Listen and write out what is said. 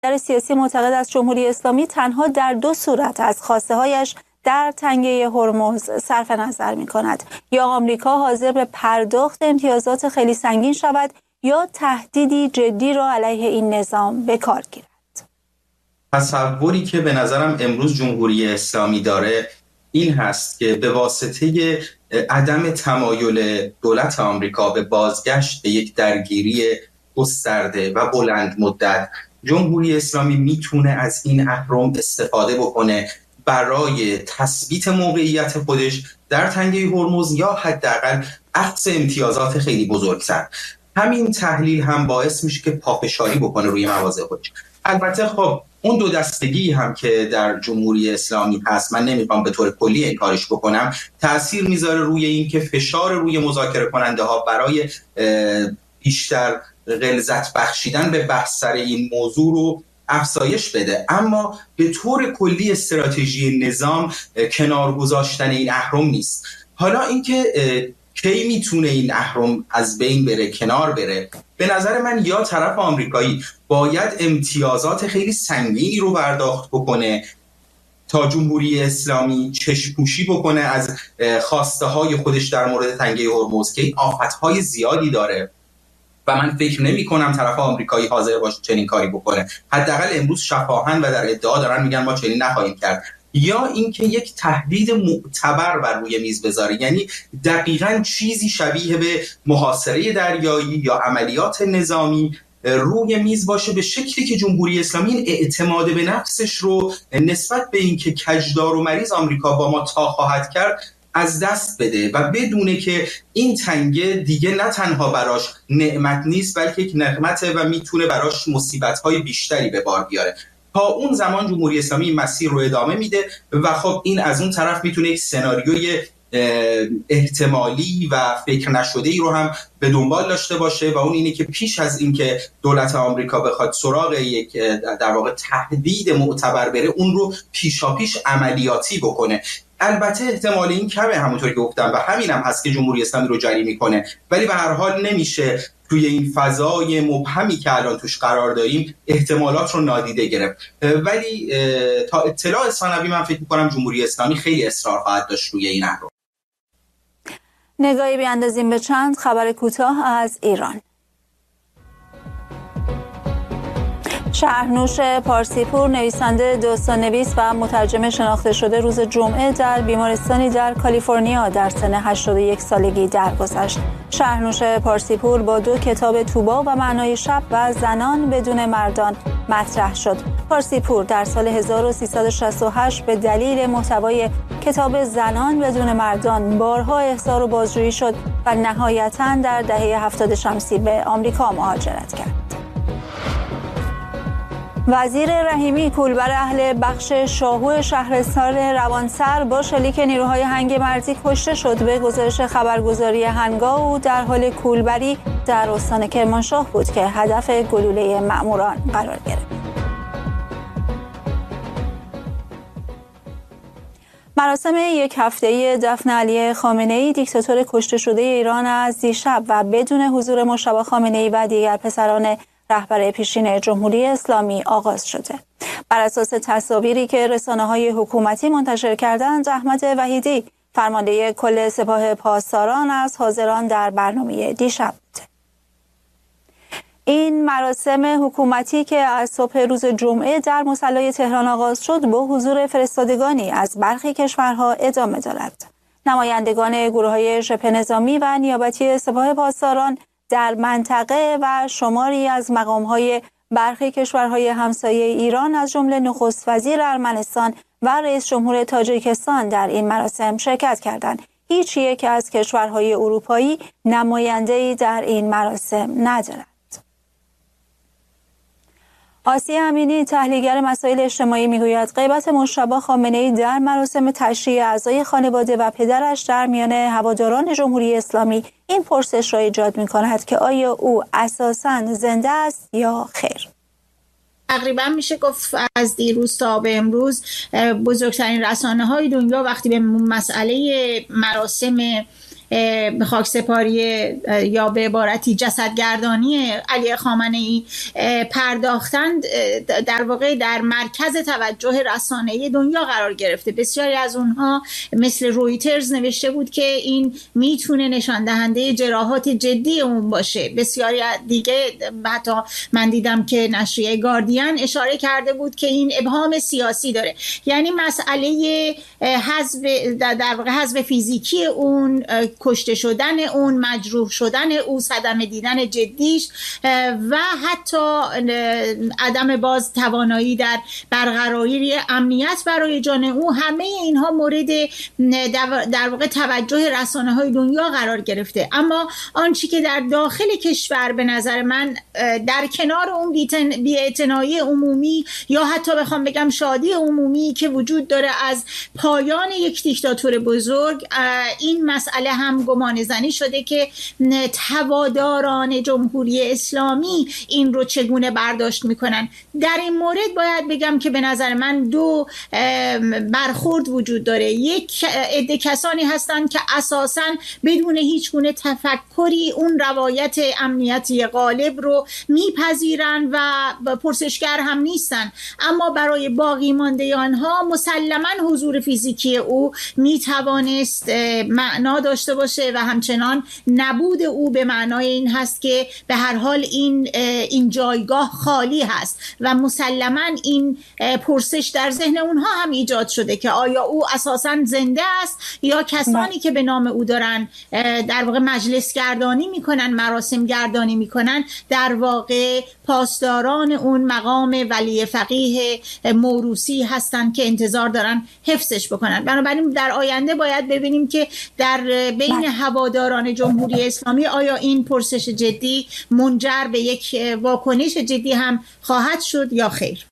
سیاسی معتقد است جمهوری اسلامی تنها در دو صورت از خواسته‌هایش در تنگه هرمز صرف نظر می‌کند: یا آمریکا حاضر به پرداخت امتیازات خیلی سنگین شود یا تهدیدی جدی را علیه این نظام به کار گیرد. تصوری که به نظرم امروز جمهوری اسلامی داره این هست که به واسطه عدم تمایل دولت آمریکا به بازگشت به یک درگیری گسترده و بلند مدت، جمهوری اسلامی میتونه از این اهرم استفاده بکنه برای تثبیت موقعیت خودش در تنگه هرمز یا حداقل اخذ امتیازات خیلی بزرگتر. همین تحلیل هم باعث میشه که پافشاری بکنه روی مواضع خودش. البته خب اون دو دستگی هم که در جمهوری اسلامی هست، من نمیخوام به طور کلی انکارش بکنم، تأثیر میذاره روی این که فشار روی مذاکره کننده ها برای بیشتر غلظت بخشیدن به بحث سر این موضوع رو افزایش بده. اما به طور کلی استراتژی نظام کنار گذاشتن این اهرم نیست. حالا اینکه کی میتونه این اهرم از بین بره، کنار بره، به نظر من یا طرف آمریکایی باید امتیازات خیلی سنگینی رو برداخت بکنه تا جمهوری اسلامی چشم‌پوشی بکنه از خواسته های خودش در مورد تنگه هرمز که این آفت‌های زیادی داره و من فکر نمی کنم طرف آمریکایی حاضر باشه چنین کاری بکنه. حداقل امروز شفاهن و در ادعا دارن میگن ما چنین نخواهیم کرد. یا اینکه یک تهدید معتبر بر روی میز بذاره، یعنی دقیقاً چیزی شبیه به محاصره دریایی یا عملیات نظامی روی میز باشه به شکلی که جمهوری اسلامی این اعتماد به نفسش رو نسبت به اینکه کجدار و مریض آمریکا با ما تا خواهد کرد از دست بده و بدونه که این تنگه دیگه نه تنها براش نعمت نیست بلکه یک نقمته و میتونه براش مصیبت‌های بیشتری به بار بیاره. تا اون زمان جمهوری اسلامی این مسیر رو ادامه میده و خب این از اون طرف میتونه یک سناریوی احتمالی و فکر نشده‌ای رو هم به دنبال داشته باشه و اون اینه که پیش از اینکه دولت آمریکا بخواد سراغ یک در واقع تهدید معتبر بره، اون رو پیشاپیش عملیاتی بکنه. البته احتمال این کمه، همونطوری که گفتم، و همینم هست که جمهوری اسلامی رو جری میکنه، ولی به هر حال نمیشه توی این فضای مبهمی که الان توش قرار داریم احتمالات رو نادیده گرفت. ولی تا اطلاع ثانوی من فکر میکنم جمهوری اسلامی خیلی اصرار خواهد داشت روی این امر. نگاهی بیاندازیم به چند خبر کوتاه از ایران. شهرنوش پارسیپور، نویسنده داستان‌نویس و مترجم شناخته شده، روز جمعه در بیمارستانی در کالیفرنیا در سن 81 سالگی درگذشت. شهرنوش پارسیپور با 2 کتاب طوبا و معنای شب و زنان بدون مردان مطرح شد. پارسیپور در سال 1368 به دلیل محتوای کتاب زنان بدون مردان بارها احضار و بازجویی شد و نهایتاً در دهه 70 شمسی به آمریکا مهاجرت کرد. وزیر رحیمی، کولبر اهل بخش شاهو شهرستان روانسر، با شلیک نیروهای هنگ مرزی کشته شد. به گزارش خبرگزاری هنگاو در حال کولبری در استان کرمانشاه بود که هدف گلوله مأموران قرار گرفت. مراسم یک هفته‌ای دفن علی خامنه‌ای، دیکتاتور کشته شده ایران، از دیشب و بدون حضور مجتبی خامنه‌ای و دیگر پسران رهبر پیشین جمهوری اسلامی آغاز شده. بر اساس تصاویری که رسانه‌های حکومتی منتشر کردند، احمد وحیدی، فرمانده کل سپاه پاسداران، از حاضران در برنامه دیشب بود. این مراسم حکومتی که از صبح روز جمعه در مصلی تهران آغاز شد، با حضور فرستادگانی از برخی کشورها ادامه دارد. نمایندگان گروه‌های شبه نظامی و نیابتی سپاه پاسداران در منطقه و شماری از مقام‌های برخی کشورهای همسایه ایران از جمله نخست وزیر ارمنستان و رئیس جمهور تاجیکستان در این مراسم شرکت کردند. هیچ یک از کشورهای اروپایی نماینده‌ای در این مراسم ندارد. آسیه امینی، تحلیلگر مسائل اجتماعی، میگوید غیبت مجتبی خامنه‌ای در مراسم تشییع اعضای خانواده و پدرش در میان هواداران جمهوری اسلامی این پرسش را ایجاد می‌کند که آیا او اساساً زنده است یا خیر. تقریبا میشه گفت از دیروز تا به امروز بزرگترین رسانه‌های دنیا وقتی به مسئله مراسم به خاکسپاری یا به عبارتی جسدگردانی علی خامنه‌ای پرداختند در واقع در مرکز توجه رسانه‌ای دنیا قرار گرفته. بسیاری از اونها مثل رویترز نوشته بود که این میتونه نشان دهنده جراحات جدی اون باشه. بسیاری دیگه حتی من دیدم که نشریه گاردین اشاره کرده بود که این ابهام سیاسی داره. یعنی مسئله در واقع حذف فیزیکی اون، کشته شدن اون، مجروح شدن او، صدمه دیدن جدیش و حتی عدم باز توانایی در برقراری امنیت برای جان او، همه اینها مورد در واقع توجه رسانه‌های دنیا قرار گرفته. اما آنچه که در داخل کشور به نظر من در کنار اون بی‌اعتنایی عمومی یا حتی بخوام بگم شادی عمومی که وجود داره از پایان یک دیکتاتور بزرگ، این مسئله هم گمانه‌زنی شده که هواداران جمهوری اسلامی این رو چگونه برداشت میکنن. در این مورد باید بگم که به نظر من دو برخورد وجود داره. یک عده کسانی هستند که اساساً بدون هیچ گونه تفکری اون روایت امنیتی غالب رو میپذیرن و پرسشگر هم نیستن، اما برای باقی مانده آنها مسلماً حضور فیزیکی او میتوانست معنا داشته باشه و همچنان نبود او به معنای این هست که به هر حال این جایگاه خالی هست و مسلماً این پرسش در ذهن اونها هم ایجاد شده که آیا او اساساً زنده است یا کسانی که به نام او دارن در واقع مجلس گردانی میکنن، مراسم گردانی میکنن، در واقع پاسداران اون مقام ولی فقیه موروثی هستن که انتظار دارن حفظش بکنن. بنابراین در آینده باید ببینیم که در بین هواداران جمهوری اسلامی آیا این پرسش جدی منجر به یک واکنش جدی هم خواهد شد یا خیر.